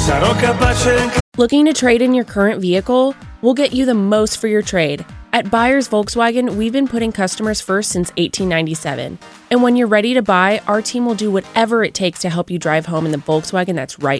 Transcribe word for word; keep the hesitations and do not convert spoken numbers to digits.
Sarò capace anche... Looking to trade in your current vehicle? We'll get you the most for your trade. At Buyers Volkswagen, we've been putting customers first since eighteen ninety-seven. And when you're ready to buy, our team will do whatever it takes to help you drive home in the Volkswagen that's right